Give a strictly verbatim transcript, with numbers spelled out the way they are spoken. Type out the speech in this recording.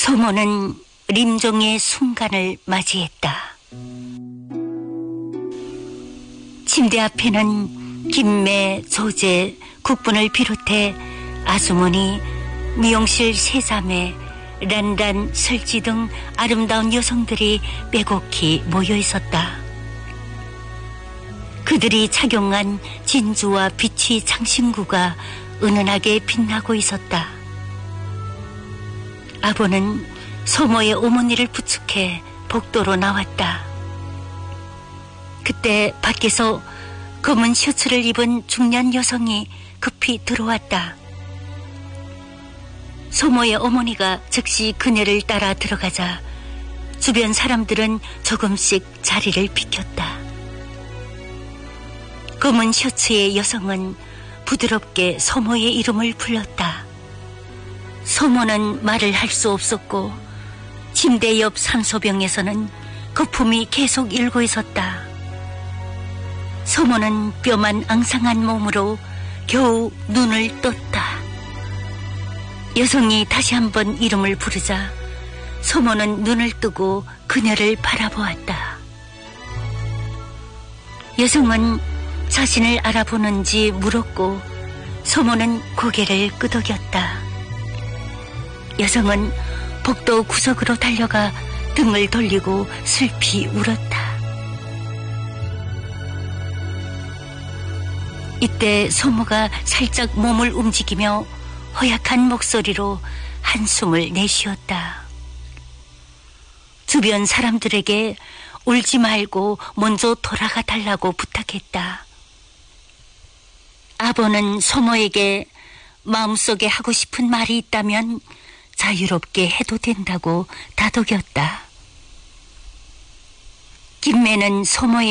소모는 림종의 순간을 맞이했다. 침대 앞에는 김매, 조제, 국분을 비롯해 아주머니, 미용실 세자매, 란란, 설지 등 아름다운 여성들이 빼곡히 모여 있었다. 그들이 착용한 진주와 비치 장신구가 은은하게 빛나고 있었다. 아버는 소모의 어머니를 부축해 복도로 나왔다. 그때 밖에서 검은 셔츠를 입은 중년 여성이 급히 들어왔다. 소모의 어머니가 즉시 그녀를 따라 들어가자 주변 사람들은 조금씩 자리를 비켰다. 검은 셔츠의 여성은 부드럽게 소모의 이름을 불렀다. 소모는 말을 할 수 없었고 침대 옆 산소병에서는 거품이 계속 일고 있었다. 소모는 뼈만 앙상한 몸으로 겨우 눈을 떴다. 여성이 다시 한번 이름을 부르자 소모는 눈을 뜨고 그녀를 바라보았다. 여성은 자신을 알아보는지 물었고 소모는 고개를 끄덕였다. 여성은 복도 구석으로 달려가 등을 돌리고 슬피 울었다. 이때 소모가 살짝 몸을 움직이며 허약한 목소리로 한숨을 내쉬었다. 주변 사람들에게 울지 말고 먼저 돌아가 달라고 부탁했다. 아버는 소모에게 마음속에 하고 싶은 말이 있다면 자유롭게 해도 된다고 다독였다. 김매는 소모에게